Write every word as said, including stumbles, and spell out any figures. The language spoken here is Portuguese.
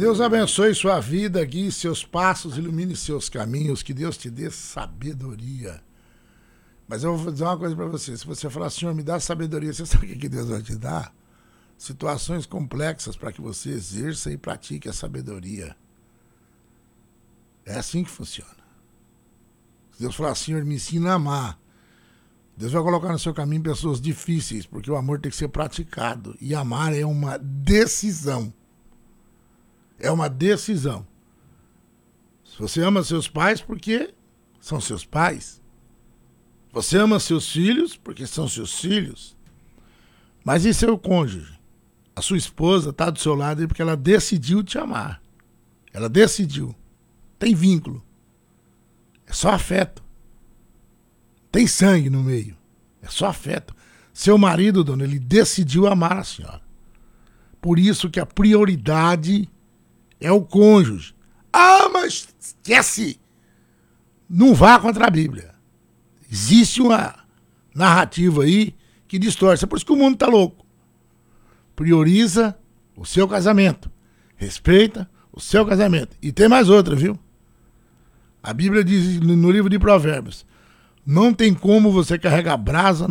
Deus abençoe sua vida, guie seus passos, ilumine seus caminhos, que Deus te dê sabedoria. Mas eu vou dizer uma coisa para você, se você falar, Senhor, me dá sabedoria, você sabe o que Deus vai te dar? Situações complexas para que você exerça e pratique a sabedoria. É assim que funciona. Se Deus falar, Senhor, me ensina a amar, Deus vai colocar no seu caminho pessoas difíceis, porque o amor tem que ser praticado. E amar é uma decisão. É uma decisão. Se você ama seus pais, porque são seus pais. Você ama seus filhos, porque são seus filhos. Mas e seu cônjuge? A sua esposa está do seu lado aí porque ela decidiu te amar. Ela decidiu. Tem vínculo. É só afeto. Tem sangue no meio. É só afeto. Seu marido, dona, ele decidiu amar a senhora. Por isso que a prioridade é o cônjuge. Ah, mas esquece! Não vá contra a Bíblia. Existe uma narrativa aí que distorce. É por isso que o mundo está louco. Prioriza o seu casamento. Respeita o seu casamento. E tem mais outra, viu? A Bíblia diz no livro de Provérbios, não tem como você carregar brasa